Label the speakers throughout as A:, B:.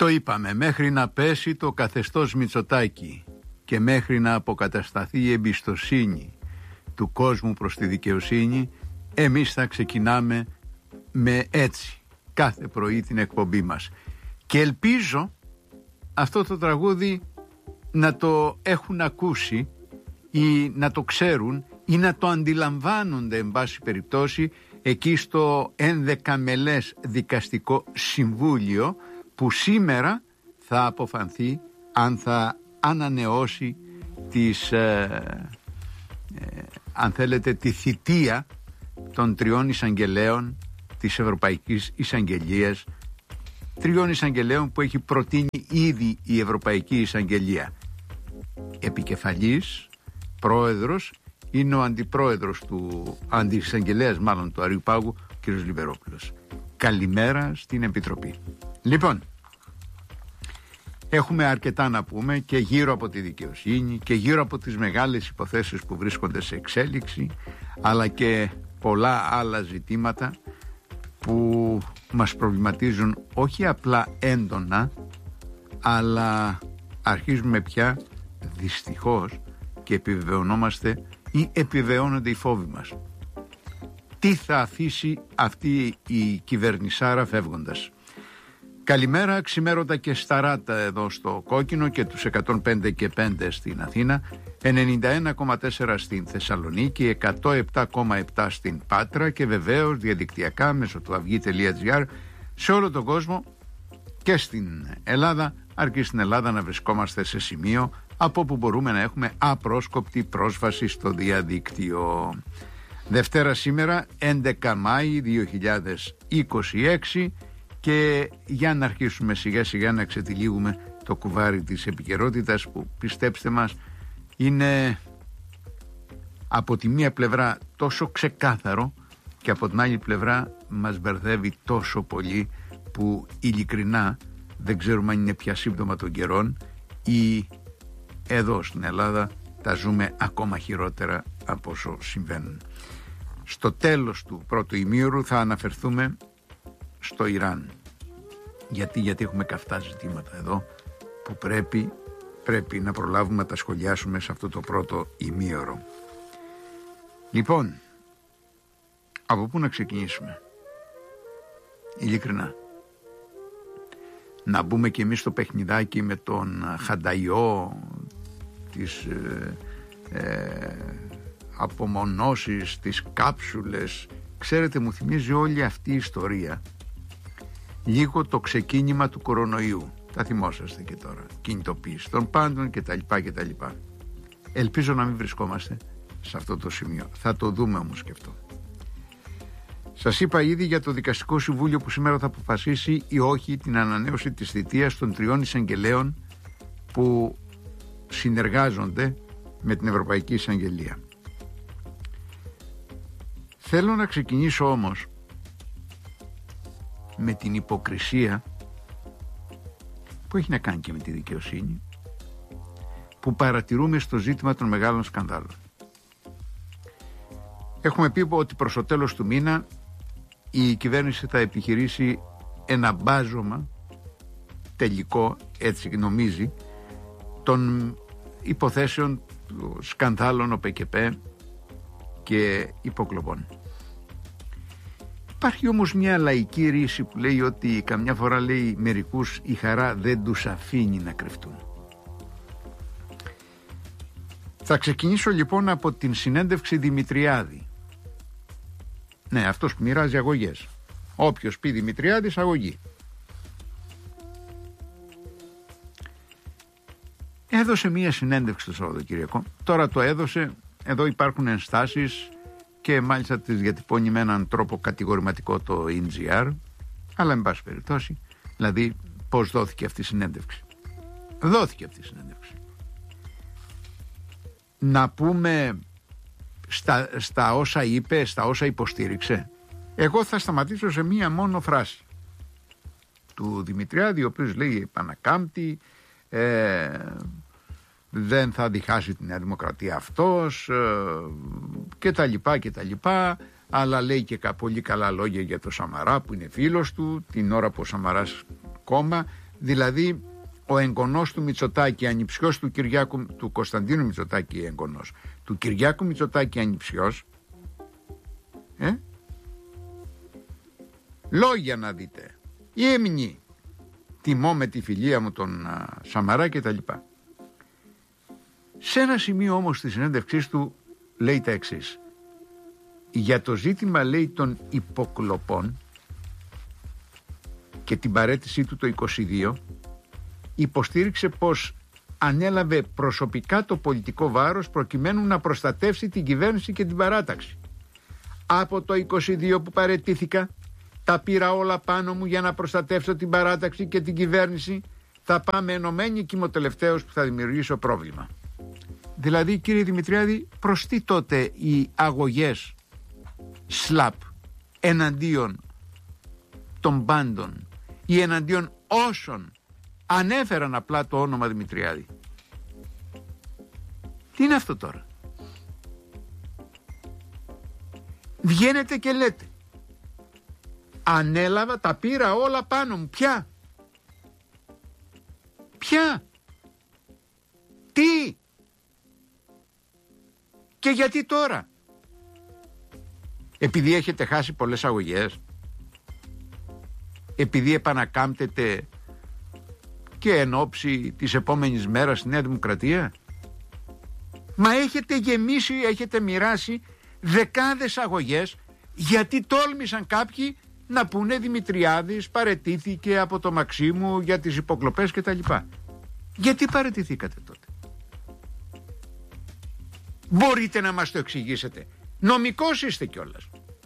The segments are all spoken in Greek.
A: Το είπαμε, μέχρι να πέσει το καθεστώς Μητσοτάκη και μέχρι να αποκατασταθεί η εμπιστοσύνη του κόσμου προς τη δικαιοσύνη, εμείς θα ξεκινάμε με έτσι κάθε πρωί την εκπομπή μας. Και ελπίζω αυτό το τραγούδι να το έχουν ακούσει ή να το ξέρουν ή να το αντιλαμβάνονται εν πάση περιπτώσει εκεί στο 11 μελές δικαστικό συμβούλιο που σήμερα θα αποφανθεί αν θα ανανεώσει αν θέλετε τη θητεία των 3 εισαγγελέων της Ευρωπαϊκής Εισαγγελίας, 3 εισαγγελέων που έχει προτείνει ήδη η Ευρωπαϊκή Εισαγγελία. Επικεφαλής, πρόεδρος, είναι ο αντιπρόεδρος του αντιεισαγγελέας μάλλον του Αριουπάγου, κ. Λιβερόπουλος. Καλημέρα στην Επιτροπή. Λοιπόν, έχουμε αρκετά να πούμε και γύρω από τη δικαιοσύνη και γύρω από τις μεγάλες υποθέσεις που βρίσκονται σε εξέλιξη, αλλά και πολλά άλλα ζητήματα που μας προβληματίζουν όχι απλά έντονα, αλλά αρχίζουμε πια δυστυχώς και επιβεβαιωνόμαστε ή επιβεβαιώνονται οι φόβοι μας. Τι θα αφήσει αυτή η κυβερνησάρα φεύγοντας? Καλημέρα, ξημέρωτα και σταράτα εδώ στο Κόκκινο και τους 105,5 στην Αθήνα, 91,4 στην Θεσσαλονίκη, 107,7 στην Πάτρα και βεβαίως διαδικτυακά μέσω του avygi.gr σε όλο τον κόσμο και στην Ελλάδα, αρκεί στην Ελλάδα να βρισκόμαστε σε σημείο από που μπορούμε να έχουμε απρόσκοπτη πρόσβαση στο διαδίκτυο. Δευτέρα σήμερα, 11 Μάη 2026, και για να αρχίσουμε σιγά σιγά να ξετυλίγουμε το κουβάρι της επικαιρότητας που, πιστέψτε μας, είναι από τη μία πλευρά τόσο ξεκάθαρο και από την άλλη πλευρά μας μπερδεύει τόσο πολύ που ειλικρινά δεν ξέρουμε αν είναι πια σύμπτωμα των καιρών ή εδώ στην Ελλάδα τα ζούμε ακόμα χειρότερα από όσο συμβαίνουν. Στο τέλος του πρώτου ημίωρου θα αναφερθούμε στο Ιράν. Γιατί έχουμε καυτά ζητήματα εδώ που πρέπει να προλάβουμε να τα σχολιάσουμε σε αυτό το πρώτο ημίωρο. Λοιπόν, από πού να ξεκινήσουμε? Ειλικρινά, να μπούμε και εμείς στο παιχνιδάκι με τον Χανταϊό, τις απομονώσεις, τις κάψουλες? Ξέρετε, μου θυμίζει όλη αυτή η ιστορία λίγο το ξεκίνημα του κορονοϊού. Τα θυμόσαστε και τώρα. Κινητοποίηση των πάντων κτλ. Ελπίζω να μην βρισκόμαστε σε αυτό το σημείο. Θα το δούμε όμως και αυτό. Σας είπα ήδη για το δικαστικό συμβούλιο που σήμερα θα αποφασίσει ή όχι την ανανέωση της θητείας των 3 εισαγγελέων που συνεργάζονται με την Ευρωπαϊκή Εισαγγελία. Θέλω να ξεκινήσω όμως με την υποκρισία που έχει να κάνει και με τη δικαιοσύνη που παρατηρούμε στο ζήτημα των μεγάλων σκανδάλων. Έχουμε πει ότι προς το τέλος του μήνα η κυβέρνηση θα επιχειρήσει ένα μπάζωμα τελικό, έτσι νομίζει, των υποθέσεων σκανδάλων ΟΠΕΚΕΠΕ και υποκλοπών. Υπάρχει όμως μια λαϊκή ρίση που λέει ότι καμιά φορά, λέει, μερικούς η χαρά δεν τους αφήνει να κρυφτούν. Θα ξεκινήσω λοιπόν από την συνέντευξη Δημητριάδη. Ναι, αυτός που μοιράζει αγωγές. Όποιος πει Δημητριάδης, αγωγή. Έδωσε μία συνέντευξη το Σαββατοκύριακο. Τώρα το έδωσε, εδώ υπάρχουν ενστάσεις και μάλιστα τις διατυπώνει με έναν τρόπο κατηγορηματικό το NGR, αλλά εν πάση περιπτώσει, δηλαδή πώς δόθηκε αυτή η συνέντευξη. Δόθηκε αυτή η συνέντευξη. Να πούμε στα όσα είπε, στα όσα υποστήριξε. Εγώ θα σταματήσω σε μία μόνο φράση του Δημητριάδη, ο οποίος λέει επανακάμπτει, δεν θα διχάσει τη Νέα Δημοκρατία αυτός και τα λοιπά, αλλά λέει και πολύ καλά λόγια για το Σαμαρά που είναι φίλος του την ώρα που ο Σαμαράς κόμμα Δηλαδή ο εγγονός του Μητσοτάκη, ανιψιός του Κωνσταντίνου Μητσοτάκη, εγγονός του Κυριάκου Μητσοτάκη, ανιψιός, λόγια να δείτε, η έμεινη, τιμώ με τη φιλία μου τον Σαμαρά και τα λοιπά. Σε ένα σημείο όμως στη συνέντευξής του λέει τα εξής: για το ζήτημα, λέει, των υποκλοπών και την παραίτησή του το 22, υποστήριξε πως ανέλαβε προσωπικά το πολιτικό βάρος προκειμένου να προστατεύσει την κυβέρνηση και την παράταξη. Από το 22 που παραιτήθηκα, τα πήρα όλα πάνω μου για να προστατεύσω την παράταξη και την κυβέρνηση. Θα πάμε ενωμένοι και είμαι ο τελευταίος που θα δημιουργήσω πρόβλημα. Δηλαδή, κύριε Δημητριάδη, προς τι τότε οι αγωγές ΣΛΑΠ εναντίον των πάντων ή εναντίον όσων ανέφεραν απλά το όνομα Δημητριάδη? Τι είναι αυτό τώρα? Βγαίνετε και λέτε ανέλαβα, τα πήρα όλα πάνω μου. Ποια? Τι? Και γιατί τώρα? Επειδή έχετε χάσει πολλές αγωγές? Επειδή επανακάμπτετε και εν ώψη της επόμενης μέρας στη Νέα Δημοκρατία? Μα έχετε γεμίσει, έχετε μοιράσει δεκάδες αγωγές. Γιατί τόλμησαν κάποιοι να πούνε Δημητριάδης παραιτήθηκε από το Μαξίμου για τις υποκλοπές κτλ. Γιατί παραιτηθήκατε τότε? Μπορείτε να μας το εξηγήσετε? Νομικός είστε κιόλας.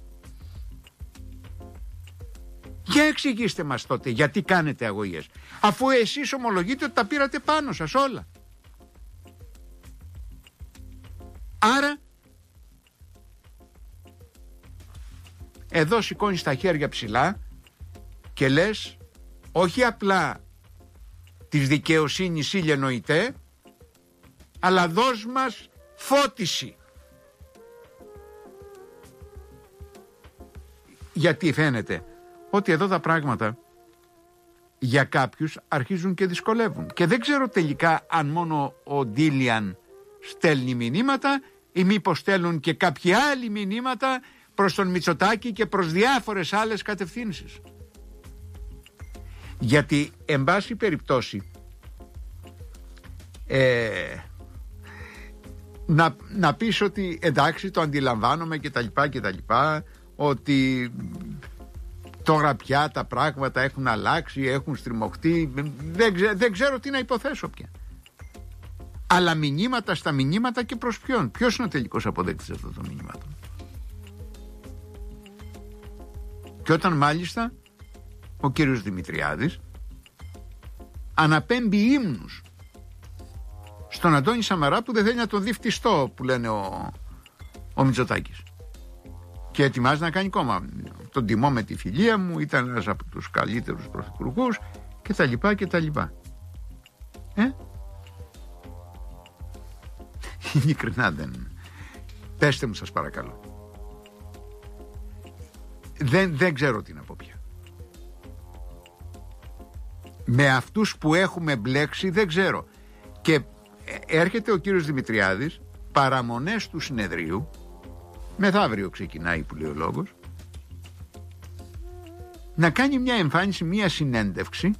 A: Για εξηγήστε μας τότε γιατί κάνετε αγωγές, αφού εσείς ομολογείτε ότι τα πήρατε πάνω σας όλα. Άρα εδώ σηκώνεις τα χέρια ψηλά και λες όχι απλά της δικαιοσύνης ήλιε νοητέ, αλλά δώσ' μας φώτιση. Γιατί φαίνεται ότι εδώ τα πράγματα για κάποιους αρχίζουν και δυσκολεύουν. Και δεν ξέρω τελικά αν μόνο ο Ντίλιαν στέλνει μηνύματα ή μήπως στέλνουν και κάποιοι άλλοι μηνύματα προς τον Μητσοτάκη και προς διάφορες άλλες κατευθύνσεις. Γιατί εν πάση περιπτώσει να πεις ότι εντάξει το αντιλαμβάνομαι και τα λοιπά, ότι τώρα πια τα πράγματα έχουν αλλάξει, έχουν στριμωχτεί, δεν ξέρω τι να υποθέσω πια. Αλλά μηνύματα στα μηνύματα, και προς ποιον? Ποιος είναι ο τελικός αποδέκτης αυτών των μηνύματων? Και όταν μάλιστα ο κύριος Δημητριάδης αναπέμπει ύμνους στον Αντώνη Σαμαρά που δεν θέλει να τον δει φτιστό, που λένε ο Μητσοτάκης, και ετοιμάζει να κάνει κόμμα. Τον τιμώ με τη φιλία μου, ήταν ένας από τους καλύτερους πρωθυπουργούς και τα λοιπά και τα λοιπά. Ειλικρινά δεν. Πέστε μου σας παρακαλώ. Δεν ξέρω τι να πω πια. Με αυτούς που έχουμε μπλέξει δεν ξέρω. Και έρχεται ο κύριος Δημητριάδης, παραμονές του συνεδρίου, μεθαύριο ξεκινάει που λέει ο λόγος, να κάνει μια εμφάνιση, μια συνέντευξη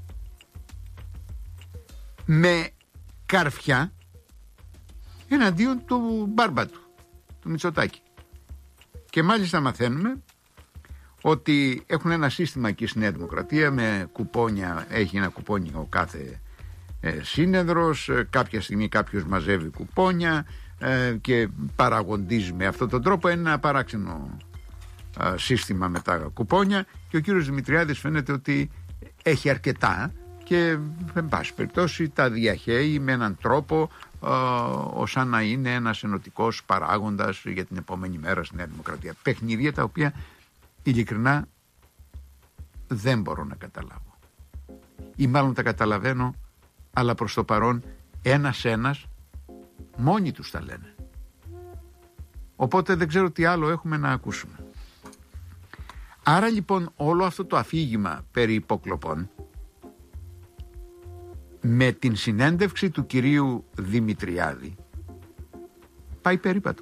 A: με καρφιά εναντίον του μπάρμπα του Μητσοτάκη. Και μάλιστα μαθαίνουμε ότι έχουν ένα σύστημα εκεί στη Νέα Δημοκρατία με κουπόνια, έχει ένα κουπόνι ο κάθε σύνεδρος, κάποια στιγμή κάποιος μαζεύει κουπόνια και παραγοντίζει με αυτόν τον τρόπο ένα παράξενο σύστημα με τα κουπόνια, και ο κύριος Δημητριάδης φαίνεται ότι έχει αρκετά και εν πάση περιπτώσει τα διαχέει με έναν τρόπο σαν να είναι ένας ενωτικός παράγοντας για την επόμενη μέρα στη Νέα Δημοκρατία. Παιχνίδια τα οποία ειλικρινά δεν μπορώ να καταλάβω, ή μάλλον τα καταλαβαίνω, αλλά προς το παρόν ένας μόνοι τους τα λένε. Οπότε δεν ξέρω τι άλλο έχουμε να ακούσουμε. Άρα λοιπόν όλο αυτό το αφήγημα περί υποκλοπών με την συνέντευξη του κυρίου Δημητριάδη πάει περίπατο.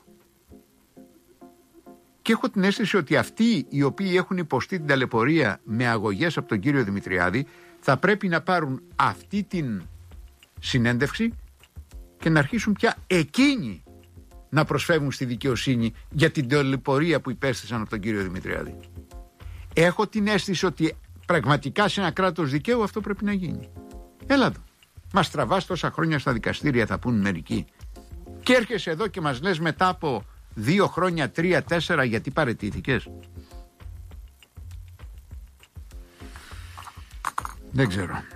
A: Και έχω την αίσθηση ότι αυτοί οι οποίοι έχουν υποστεί την ταλαιπωρία με αγωγές από τον κύριο Δημητριάδη θα πρέπει να πάρουν αυτή την συνέντευξη και να αρχίσουν πια εκείνοι να προσφεύγουν στη δικαιοσύνη για την ταλαιπωρία που υπέστησαν από τον κύριο Δημητριάδη. Έχω την αίσθηση ότι πραγματικά σε ένα κράτος δικαίου αυτό πρέπει να γίνει. Έλα εδώ. Μας τραβάς τόσα χρόνια στα δικαστήρια, θα πούν μερικοί. Και έρχεσαι εδώ και μας λες μετά από 2 χρόνια, 3, 4 γιατί παραιτήθηκες. Δεν ξέρω.